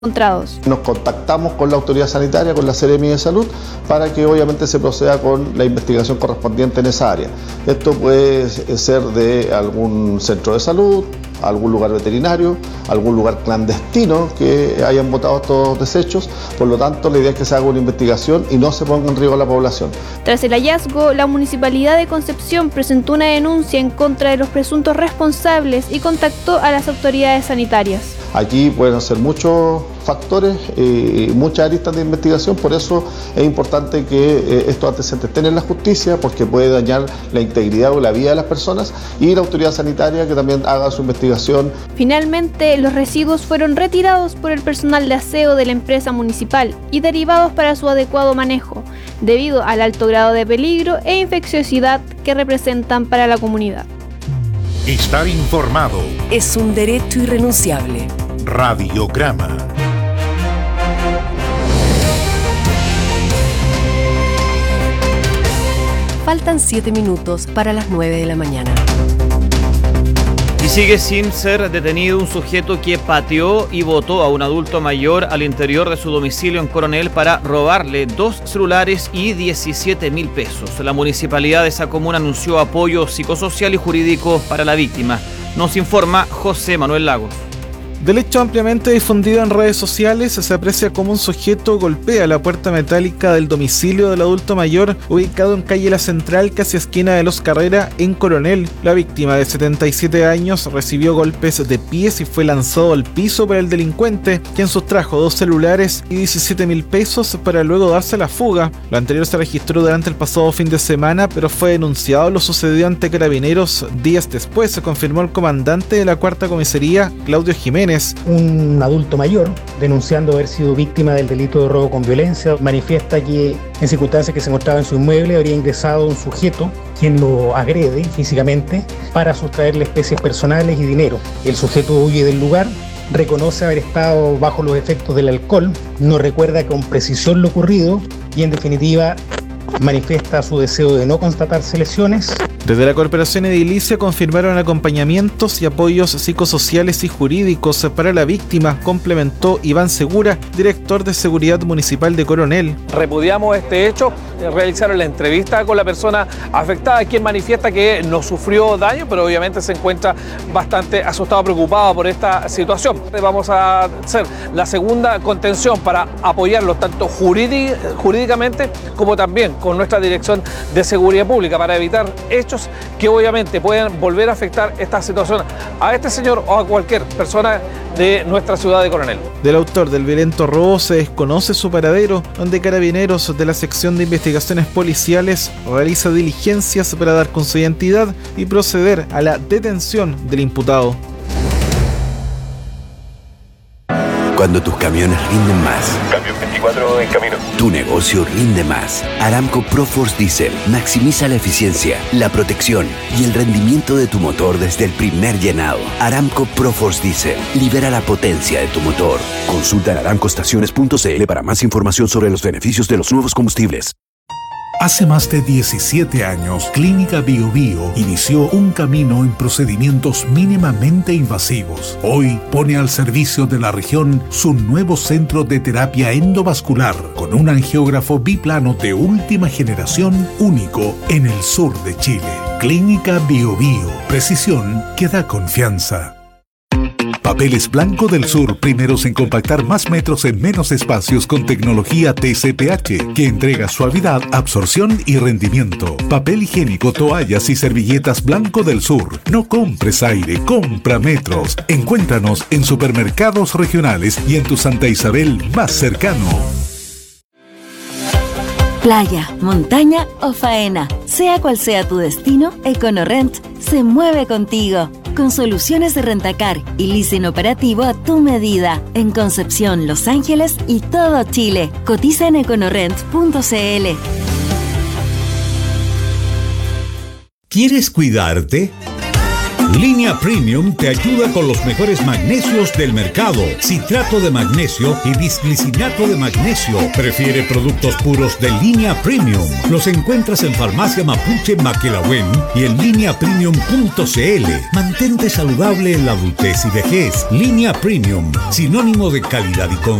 encontrados. Nos contactamos con la autoridad sanitaria, con la Seremi de Salud, para que obviamente se proceda con la investigación correspondiente en esa área. Esto puede ser de algún centro de salud, algún lugar veterinario, algún lugar clandestino que hayan botado estos desechos. Por lo tanto, la idea es que se haga una investigación y no se ponga en riesgo a la población. Tras el hallazgo, la Municipalidad de Concepción presentó una denuncia en contra de los presuntos responsables y contactó a las autoridades sanitarias. Aquí pueden ser muchos factores y muchas aristas de investigación, por eso es importante que estos antecedentes estén en la justicia, porque puede dañar la integridad o la vida de las personas, y la autoridad sanitaria que también haga su investigación. Finalmente, los residuos fueron retirados por el personal de aseo de la empresa municipal y derivados para su adecuado manejo, debido al alto grado de peligro e infecciosidad que representan para la comunidad. Estar informado es un derecho irrenunciable. Radiograma. Faltan 7 minutos para las 9 de la mañana. Y sigue sin ser detenido un sujeto que pateó y botó a un adulto mayor al interior de su domicilio en Coronel para robarle 2 celulares y 17.000 pesos. La municipalidad de esa comuna anunció apoyo psicosocial y jurídico para la víctima. Nos informa José Manuel Lagos. Del hecho ampliamente difundido en redes sociales, se aprecia cómo un sujeto golpea la puerta metálica del domicilio del adulto mayor ubicado en calle La Central, casi esquina de Los Carrera, en Coronel. La víctima, de 77 años, recibió golpes de pies y fue lanzado al piso por el delincuente, quien sustrajo 2 celulares y 17.000 pesos para luego darse la fuga. Lo anterior se registró durante el pasado fin de semana, pero fue denunciado lo sucedido ante Carabineros días después, se confirmó el comandante de la Cuarta Comisaría, Claudio Jiménez. Un adulto mayor, denunciando haber sido víctima del delito de robo con violencia, manifiesta que en circunstancias que se encontraba en su inmueble habría ingresado un sujeto quien lo agrede físicamente para sustraerle especies personales y dinero. El sujeto huye del lugar, reconoce haber estado bajo los efectos del alcohol, no recuerda con precisión lo ocurrido y en definitiva manifiesta su deseo de no constatarse lesiones. Desde la Corporación Edilicia confirmaron acompañamientos y apoyos psicosociales y jurídicos para la víctima, complementó Iván Segura, director de Seguridad Municipal de Coronel. Repudiamos este hecho, realizaron la entrevista con la persona afectada, quien manifiesta que no sufrió daño, pero obviamente se encuentra bastante asustado, preocupado por esta situación. Vamos a hacer la segunda contención para apoyarlos tanto jurídicamente como también con nuestra Dirección de Seguridad Pública para evitar hechos que obviamente pueden volver a afectar esta situación a este señor o a cualquier persona de nuestra ciudad de Coronel. Del autor del violento robo se desconoce su paradero, donde Carabineros de la Sección de Investigaciones Policiales realiza diligencias para dar con su identidad y proceder a la detención del imputado. Cuando tus camiones rinden más. Camión 24 en camino. Tu negocio rinde más. Aramco ProForce Diesel maximiza la eficiencia, la protección y el rendimiento de tu motor desde el primer llenado. Aramco ProForce Diesel libera la potencia de tu motor. Consulta en aramcoestaciones.cl para más información sobre los beneficios de los nuevos combustibles. Hace más de 17 años, Clínica BioBio inició un camino en procedimientos mínimamente invasivos. Hoy pone al servicio de la región su nuevo centro de terapia endovascular con un angiógrafo biplano de última generación único en el sur de Chile. Clínica BioBio, precisión que da confianza. Papeles Blanco del Sur, primeros en compactar más metros en menos espacios con tecnología TCPH, que entrega suavidad, absorción y rendimiento. Papel higiénico, toallas y servilletas Blanco del Sur. No compres aire, compra metros. Encuéntranos en supermercados regionales y en tu Santa Isabel más cercano. Playa, montaña o faena, sea cual sea tu destino, EconoRent se mueve contigo. Con soluciones de rentacar y leasing operativo a tu medida. En Concepción, Los Ángeles y todo Chile. Cotiza en econorent.cl. ¿Quieres cuidarte? Línea Premium te ayuda con los mejores magnesios del mercado. Citrato de magnesio y bisglicinato de magnesio. Prefiere productos puros de Línea Premium. Los encuentras en Farmacia Mapuche Maquelahuen y en lineapremium.cl. Mantente saludable en la adultez y vejez. Línea Premium, sinónimo de calidad y confianza.